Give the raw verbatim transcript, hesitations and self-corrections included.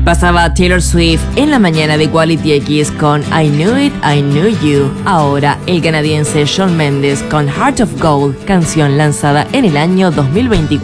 Pasaba Taylor Swift en la mañana de Quality X con I Knew It, I Knew You. Ahora el canadiense Shawn Mendes con Heart of Gold, canción lanzada en el año dos mil veinticuatro.